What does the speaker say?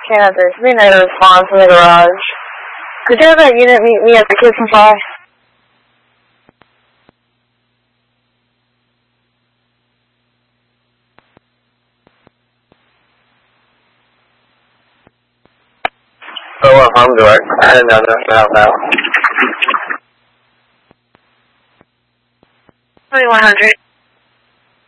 Yeah, there's been no response in the garage. Could you have that unit meet me at the kitchen fire? Oh, well, I'm direct. I didn't know nothing about that. 2100.